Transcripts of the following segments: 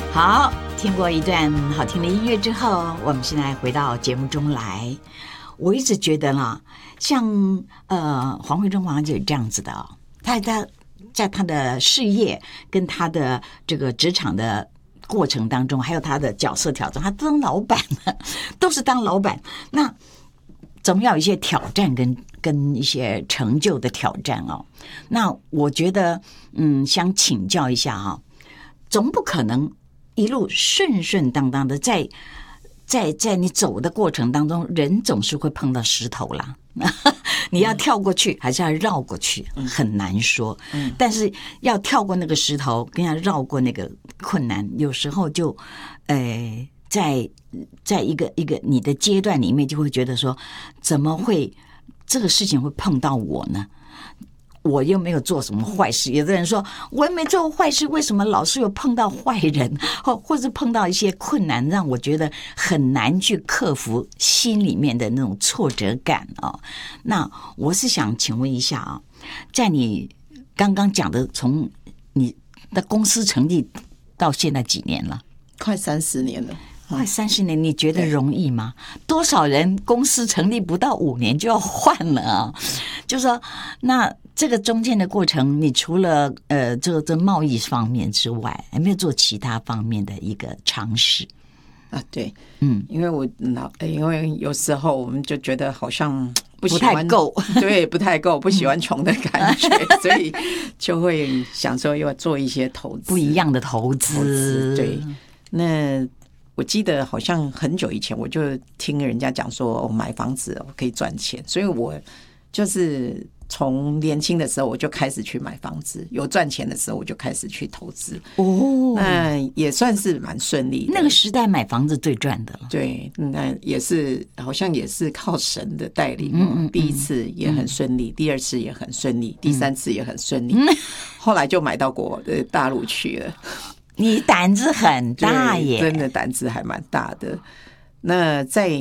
好，听过一段好听的音乐之后，我们现在回到节目中来。我一直觉得啦，像黄慧珍黄姐这样子的哦，她在她的事业跟她的这个职场的过程当中，还有她的角色挑战，她当老板了，都是当老板，那总要有一些挑战跟一些成就的挑战哦。那我觉得，想请教一下哈，总不可能一路顺顺当当的在你走的过程当中，人总是会碰到石头啦。你要跳过去还是要绕过去，很难说。但是要跳过那个石头，跟要绕过那个困难，有时候就，在一个你的阶段里面，就会觉得说，怎么会这个事情会碰到我呢？我又没有做什么坏事，有的人说我又没做过坏事，为什么老是有碰到坏人，或者碰到一些困难，让我觉得很难去克服心里面的那种挫折感哦。那我是想请问一下啊，在你刚刚讲的，从你的公司成立到现在几年了？ 快30年了。 快30年，你觉得容易吗？多少人公司成立不到5年就要换了啊？就说那这个中间的过程，你除了这贸易方面之外，有没有做其他方面的一个尝试啊？对，因为有时候我们就觉得好像不太够， 对，不太够，不喜欢穷的感觉，所以就会想说要做一些投资， 不一样的投资。 对，那我记得好像很久以前我就听人家讲说，买房子可以赚钱，所以我就是从年轻的时候我就开始去买房子，有赚钱的时候我就开始去投资。那也算是蛮顺利的。 那个时代买房子最赚的了。 对，那也是好像也是靠神的带领。第一次也很顺利，第二次也很顺利，第三次也很顺利，后来就买到大陆去了。 你胆子很大耶， 真的胆子还蛮大的。那在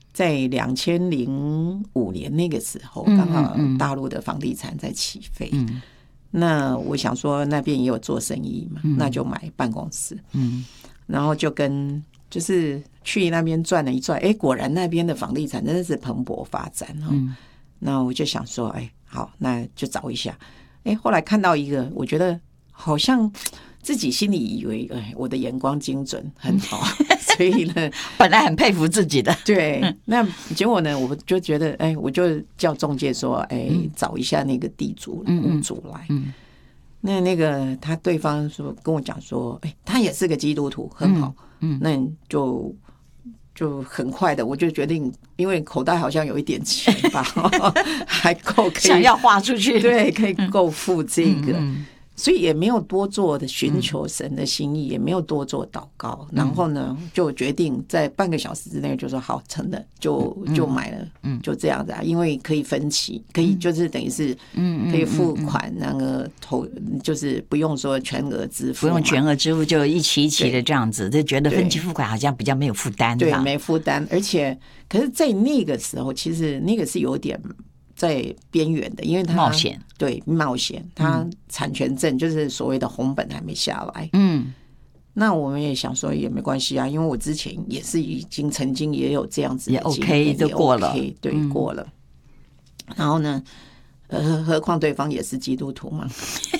2005年那个时候，刚好大陆的房地产在起飞。那我想说那边也有做生意嘛，那就买办公室。然后就是去那边转了一转，果然那边的房地产真的是蓬勃发展。那我就想说，好，那就找一下。后来看到一个，我觉得好像自己心里以为我的眼光精准很好，所以呢本来很佩服自己的。 对，那结果呢我就觉得我就叫中介说找一下那个地主屋主来。那个他对方说跟我讲说他也是个基督徒，很好。那就很快的我就决定，因为口袋好像有一点钱吧还够可以想要花出去， 对，可以够付这个。所以也没有多做的寻求神的心意，也没有多做祷告，然后呢就决定在半个小时之内就说好，成了，就买了。就这样子啊，因为可以分期，可以就是等于是可以付款，那个就是不用说全额支付， 不用全额支付，就一期一期的这样子，就觉得分期付款好像比较没有负担。 对，没负担。而且可是在那个时候其实那个是有点在边缘的，因为它冒险， 对，冒险，它产权证就是所谓的红本还没下来。那我们也想说也没关系啊，因为我之前也是曾经也有这样子的经验， 也 OK 就过了， 对，过了。然后呢，何况对方也是基督徒嘛。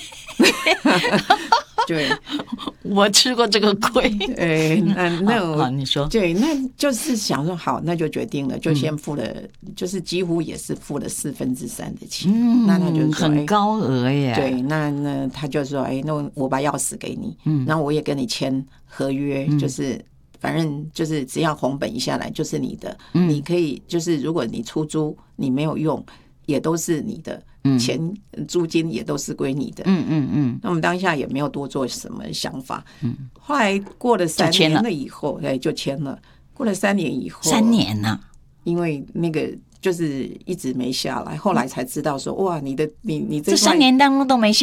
对， 我吃过这个亏。 那你说， 对，那就是想说好，那就决定了，就先付了，就是几乎也是付了3/4的钱。那他就说很高额耶。 对，那他就说，那我把钥匙给你，然后我也跟你签合约，就是反正就是只要红本一下来就是你的，你可以就是如果你出租你没有用，也都是你的。钱租金也都是归你的。那我们当下也没有多做什么想法。后来过了3年了以后，就签了。过了3年以后 ，3年呢？ 因为那个就是一直没下来，后来才知道说，哇，你这 3年当中都没下来。